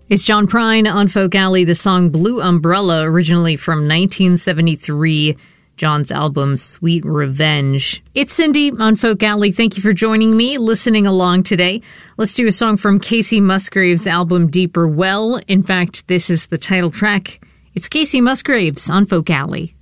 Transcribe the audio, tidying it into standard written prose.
It's John Prine on Folk Alley, the song Blue Umbrella, originally from 1973, John's album Sweet Revenge. It's Cindy on Folk Alley. Thank you for joining me, listening along today. Let's do a song from Kacey Musgraves' album Deeper Well. In fact, this is the title track. It's Kacey Musgraves on Folk Alley.